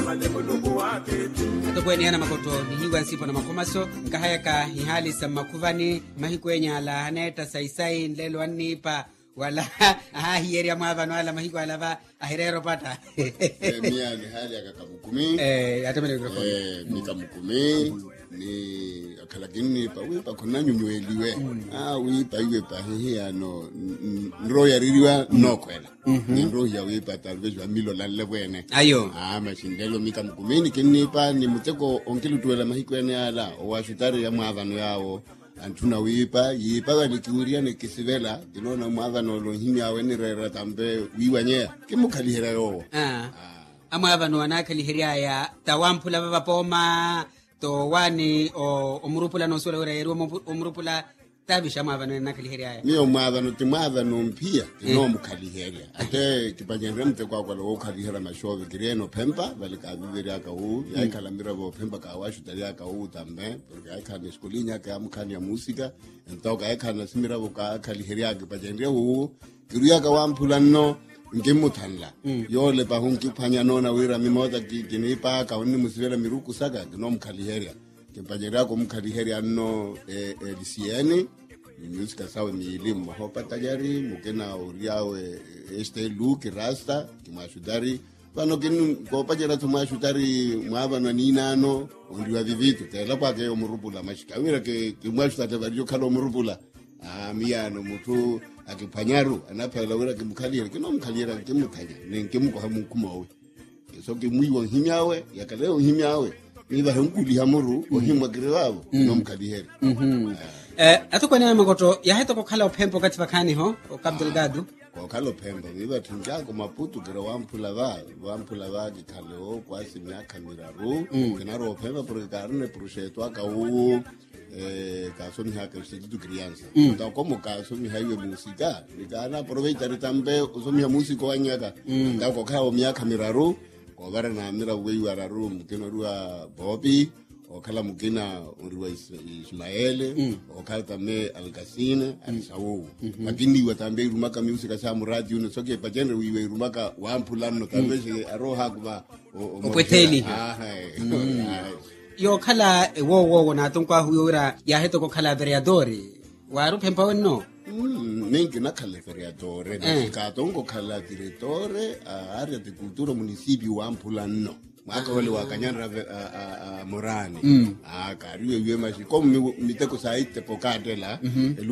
atokweni yana makoto mihigwa nsipo na makomaso nkahayaka hihali sa makuvani mahikwenya ala haneta saisai nlelo annipa wala hiyeri ya mwavano ala mahigwa alava ahirero pata miyani hali ya kakamukumi atamele mikrofoni mikamukumi ni akalagini nipa wipa kuna nyunyueliwe wipa iwe pa hihi ano nro ya ririwa nokwela ni nro ya wipa talvejwa milo lalewene ayo mashindelo mikamukumi ni kinipa ni muteko onkilutuwela mahikwene ala owashutari ya mwavano yao antuna wipa yipa walikiuria ni kisivela kilona mwavano lohimi awe ni rera tambe wiwanyea kimukalihera yowo amwavano wanakalihiria ya tawampula vavapoma to wani omurupula nosula urayeru omurupula tabisha mwavano nakalihiria ya niyo mwavano timwavano mpia tino mukalihiria ate kipanjenre mte kwa lo kalihera mashovi kireno pempa valikaviviri aka huu yaikalambira vo pempa kawashu tali aka huu tambe porque aikana skolinya ka amkani ya musika entoka aikana simira vo ka kalihiria kipanjenre huu kiruya ka wampula no ngimutanla yole pa hunki phanya nona wira mimoza kinipa ka onni musivela miruku saka no mukalihiria kipanjenre ko mukalihiria no lisieni music sawa ni elimu mahopa tajari mukena uriawe este look rasta kimashudari bano kin ko pajera tumashudari mwabana ninano ndiwa vivitu tela kwa ke omurupula mashikawira ke kimashudari bariyo kalo omurupula miyano mutu akipanyaru anapela wira kimukaliera kinomukaliera kimukanya nenkimuko hamukumowe so kimwiwo himyawe yakaleo himyawe niba hankuli hamuru ohimwa kirewabo nomukaliera atokweni yana makoto yaheta kokhala ophempo kati vakhani ho okabdul gadu kokhala ophempo viva thinjako maputu kira wampula va kikhalo kwasi myaka miraru kinaro ophempa porque karne projeto aka u kasomi haka instituto criança então como kasomi haiwe música nikana aproveitar tambe usomi ya música wanyaka então kokhala myaka miraru kovara na mira weyu araru mkino ruwa bobi okala mukina uriwa Ismaele okala tame Alcacina alisawu lakini watambe irumaka music sa muradi uno soke pajendre wiwe irumaka wampulano tambe aroha kwa opweteli yo kala wo na tonkwa huyura ya heto ko kala vereadori waru pempa wonno ningi na kala vereadore ka tongo kala direttore area de cultura municipio wampulano maka wale wakanyana morani kariwe yema shi komu miteko saite pokatela